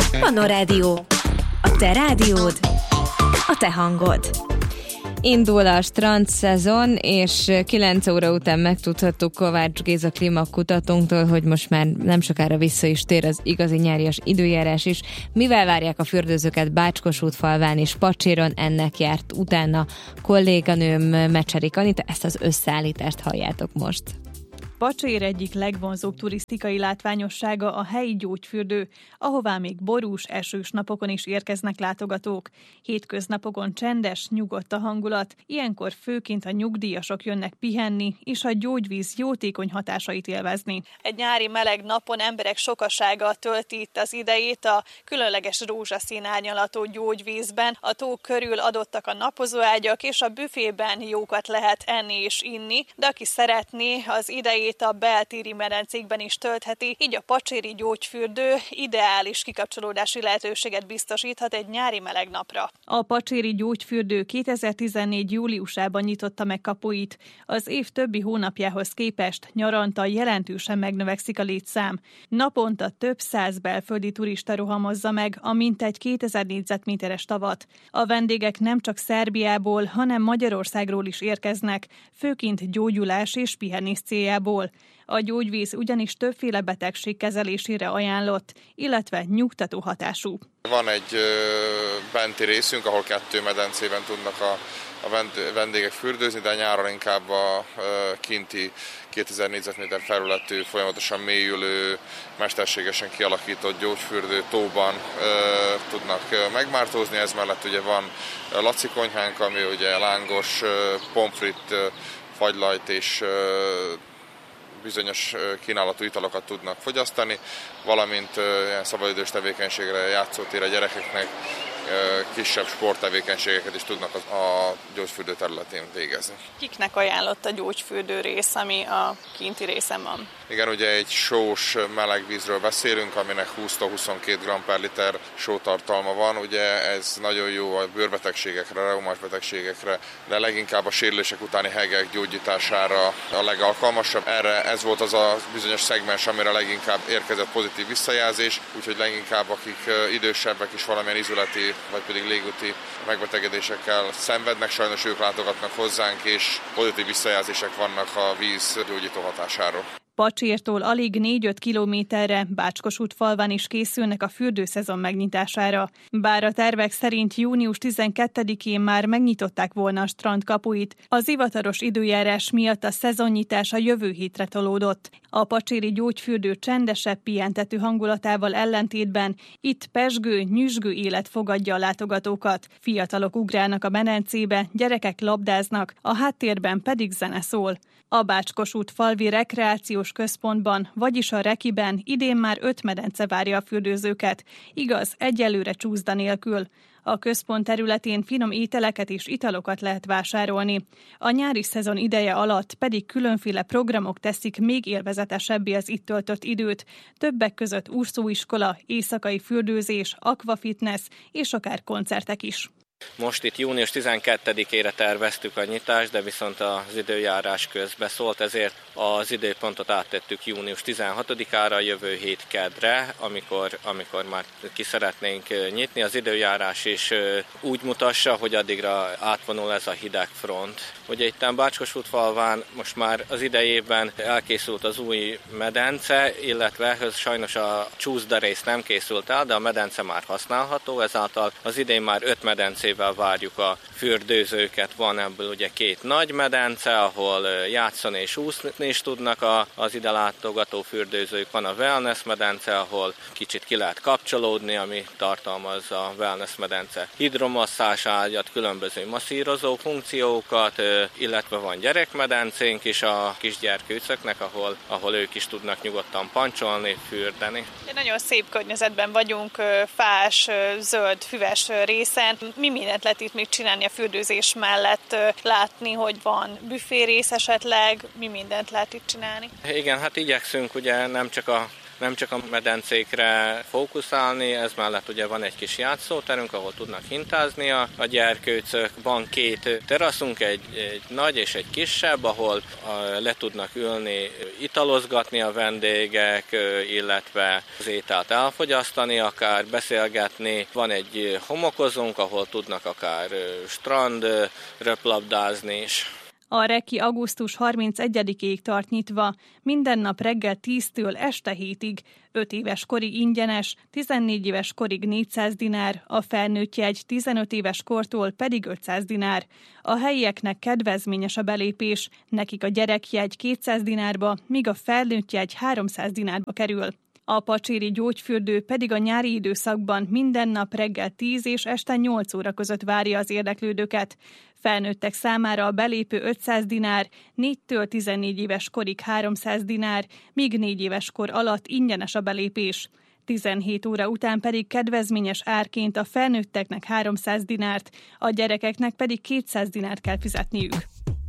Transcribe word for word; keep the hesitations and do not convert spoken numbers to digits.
Panorádió. A te rádiód, a te hangod. Indul a strand szezon, és kilenc óra után megtudhattuk Kovács Géza klímakutatónktól, hogy most már nem sokára vissza is tér az igazi nyárias időjárás is. Mivel várják a fürdőzőket Bácskosútfalván és Pacséron, ennek járt utána kolléganőm Mecserik Anita, ezt az összeállítást halljátok most. Pacsér egyik legvonzóbb turisztikai látványossága a helyi gyógyfürdő, ahová még borús, esős napokon is érkeznek látogatók. Hétköznapokon csendes, nyugodt a hangulat, ilyenkor főként a nyugdíjasok jönnek pihenni, és a gyógyvíz jótékony hatásait élvezni. Egy nyári meleg napon emberek sokasága tölti itt az idejét a különleges rózsaszín árnyalatú gyógyvízben. A tó körül adottak a napozóágyak, és a büfében jókat lehet enni és inni, de aki szeretné, az idejét a beltéri medencékben is töltheti, így a pacséri gyógyfürdő ideális kikapcsolódási lehetőséget biztosíthat egy nyári meleg napra. A pacséri gyógyfürdő kétezer-tizennégy júliusában nyitotta meg kapuit. Az év többi hónapjához képest nyaranta jelentősen megnövekszik a létszám. Naponta több száz belföldi turista rohamozza meg a mintegy kétezer négyzetméteres tavat. A vendégek nem csak Szerbiából, hanem Magyarországról is érkeznek, főként gyógyulás és pihenés céljából. A gyógyvíz ugyanis többféle betegség kezelésére ajánlott, illetve nyugtató hatású. Van egy ö, benti részünk, ahol kettő medencében tudnak a, a vendégek fürdőzni, de nyáron inkább a ö, kinti kétezer négyzetméter felületű, folyamatosan mélyülő, mesterségesen kialakított gyógyfürdő tóban ö, tudnak megmártózni. Ez mellett ugye van Laci konyhánk, ami ugye lángos, pomfrit, fagylajt és ö, bizonyos kínálatú italokat tudnak fogyasztani, valamint ilyen szabadidős tevékenységre, játszótér a gyerekeknek, kisebb sporttevékenységeket is tudnak a gyógyfürdő területén végezni. Kiknek ajánlott a gyógyfürdő rész, ami a kinti részen van? Igen, ugye egy sós meleg vízről beszélünk, aminek húsztól huszonkét gramm per liter sótartalma van. Ugye ez nagyon jó a bőrbetegségekre, reumás betegségekre, de leginkább a sérülések utáni hegek gyógyítására a legalkalmasabb. Erre ez volt az a bizonyos szegmens, amire leginkább érkezett pozitív visszajelzés, úgyhogy leginkább akik idősebbek is valamilyen izületi vagy pedig légúti megbetegedésekkel szenvednek, sajnos ők látogatnak hozzánk, és pozitív visszajelzések vannak a víz gyógyító hatásáról. Pacsértól alig négy-öt kilométerre Bácskosútfalván is készülnek a fürdőszezon megnyitására. Bár a tervek szerint június tizenkettedikén már megnyitották volna a strand kapuit, az hivatalos időjárás miatt a szezonnyitás a jövő hétre tolódott. A pacséri gyógyfürdő csendesebb, pihentető hangulatával ellentétben itt pezsgő, nyüzsgő élet fogadja a látogatókat. Fiatalok ugrálnak a medencébe, gyerekek labdáznak, a háttérben pedig zene szól. A Bácskosútfalvi rekreációs központban, vagyis a Rekiben idén már öt medence várja a fürdőzőket, igaz, egyelőre csúszda nélkül. A központ területén finom ételeket és italokat lehet vásárolni. A nyári szezon ideje alatt pedig különféle programok teszik még élvezetesebbé az itt töltött időt, többek között úszóiskola, éjszakai fürdőzés, akvafitness és akár koncertek is. Most itt június tizenkettedikére terveztük a nyitást, de viszont az időjárás közbeszólt, ezért az időpontot áttettük június tizenhatodikára, jövő hét keddre, amikor, amikor már ki szeretnénk nyitni. Az időjárás is úgy mutassa, hogy addigra átvonul ez a hideg front. Ugye itt Bácskosútfalván most már az idejében elkészült az új medence, illetve ehhez sajnos a csúszda rész nem készült el, de a medence már használható, ezáltal az idén már öt medencé várjuk a fürdőzőket. Van ebből ugye két nagy medence, ahol játszani és úszni is tudnak a, az ide látogató fürdőzők. Van a wellness medence, ahol kicsit ki lehet kapcsolódni, ami tartalmaz a wellness medence hidromasszás ágyat, különböző masszírozó funkciókat, illetve van gyerekmedencénk is a kisgyerkőcöknek, ahol, ahol ők is tudnak nyugodtan pancsolni, fürdeni. Egy nagyon szép környezetben vagyunk, fás, zöld, füves részen. Mi mindent lehet itt még csinálni a fürdőzés mellett, látni, hogy van büférész esetleg, mi mindent lehet itt csinálni? Igen, hát igyekszünk ugye nem csak a nem csak a medencékre fókuszálni, ez mellett ugye van egy kis játszóterünk, ahol tudnak hintázni a, a gyerkőcök, van két teraszunk, egy, egy nagy és egy kisebb, ahol a, le tudnak ülni, italozgatni a vendégek, illetve az ételt elfogyasztani, akár beszélgetni. Van egy homokozónk, ahol tudnak akár strand, röplabdázni is. A Reki augusztus harmincegyedikéig tart nyitva, minden nap reggel tíztől este hétig, öt éves korig ingyenes, tizennégy éves korig négyszáz dinár, a felnőtt jegy tizenöt éves kortól pedig ötszáz dinár. A helyieknek kedvezményes a belépés, nekik a gyerekjegy kétszáz dinárba, míg a felnőtt jegy háromszáz dinárba kerül. A pacséri gyógyfürdő pedig a nyári időszakban minden nap reggel tíz és este nyolc óra között várja az érdeklődőket. Felnőttek számára a belépő ötszáz dinár, négytől tizennégy éves korig háromszáz dinár, míg négy éves kor alatt ingyenes a belépés. tizenhét óra után pedig kedvezményes árként a felnőtteknek háromszáz dinárt, a gyerekeknek pedig kétszáz dinárt kell fizetniük.